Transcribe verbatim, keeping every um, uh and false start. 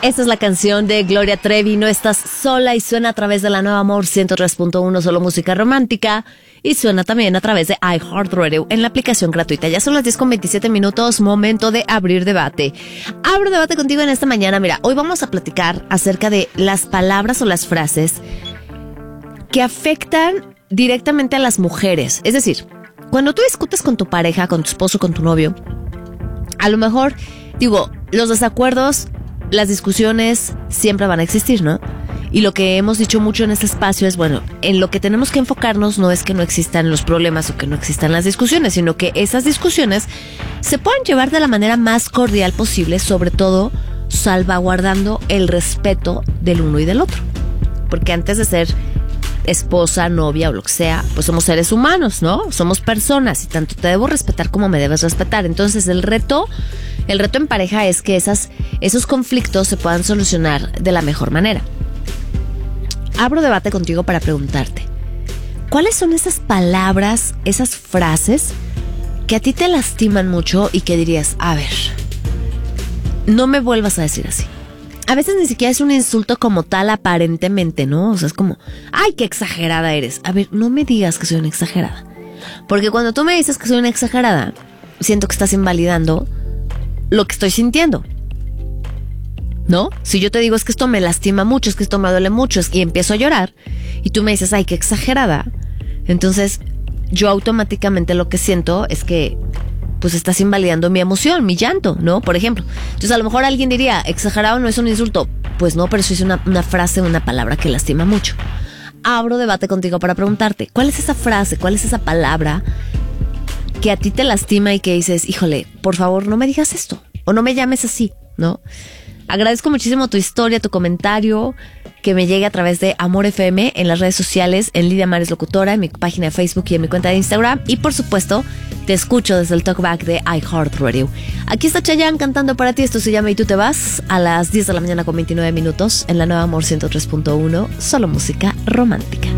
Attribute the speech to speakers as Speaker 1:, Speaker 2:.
Speaker 1: Esta es la canción de Gloria Trevi, No estás sola, y suena a través de la Nueva Amor ciento tres punto uno, solo música romántica, y suena también a través de iHeartRadio en la aplicación gratuita. Ya son las diez con veintisiete minutos, momento de abrir debate. Abro debate contigo en esta mañana. Mira, hoy vamos a platicar acerca de las palabras o las frases que afectan directamente a las mujeres. Es decir, cuando tú discutes con tu pareja, con tu esposo, con tu novio, a lo mejor, digo, los desacuerdos, las discusiones siempre van a existir, ¿no? Y lo que hemos dicho mucho en este espacio es, bueno, en lo que tenemos que enfocarnos no es que no existan los problemas o que no existan las discusiones, sino que esas discusiones se puedan llevar de la manera más cordial posible, sobre todo salvaguardando el respeto del uno y del otro. Porque antes de ser esposa, novia o lo que sea, pues somos seres humanos, ¿no? Somos personas y tanto te debo respetar como me debes respetar. Entonces el reto, el reto en pareja es que esas, esos conflictos se puedan solucionar de la mejor manera. Abro debate contigo para preguntarte, ¿cuáles son esas palabras, esas frases que a ti te lastiman mucho y que dirías, a ver, no me vuelvas a decir así? A veces ni siquiera es un insulto como tal aparentemente, ¿no? O sea, es como, ¡ay, qué exagerada eres! A ver, no me digas que soy una exagerada. Porque cuando tú me dices que soy una exagerada, siento que estás invalidando lo que estoy sintiendo, ¿no? Si yo te digo es que esto me lastima mucho, es que esto me duele mucho, es, y empiezo a llorar, y tú me dices, ¡ay, qué exagerada! Entonces, yo automáticamente lo que siento es que pues estás invalidando mi emoción, mi llanto, ¿no? Por ejemplo. Entonces a lo mejor alguien diría, exagerado no es un insulto. Pues no, pero eso es una, una frase, una palabra que lastima mucho. Abro debate contigo para preguntarte, ¿cuál es esa frase, cuál es esa palabra que a ti te lastima y que dices, híjole, por favor no me digas esto, o no me llames así, ¿no? Agradezco muchísimo tu historia, tu comentario, que me llegue a través de Amor F M en las redes sociales, en Lidia Mares Locutora, en mi página de Facebook y en mi cuenta de Instagram. Y por supuesto, te escucho desde el Talkback de iHeartRadio. Aquí está Chayanne cantando para ti. Esto se llama Y tú te vas, a las diez de la mañana con veintinueve minutos en la Nueva Amor ciento tres punto uno, solo música romántica.